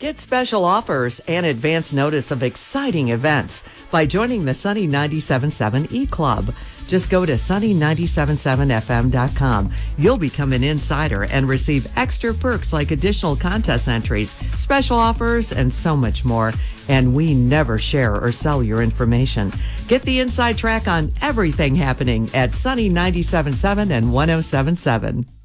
Get special offers and advance notice of exciting events by joining the Sunny 97.7 E-Club. Just go to sunny977fm.com. You'll become an insider and receive extra perks like additional contest entries, special offers, and so much more. And we never share or sell your information. Get the inside track on everything happening at Sunny 97.7 and 107.7.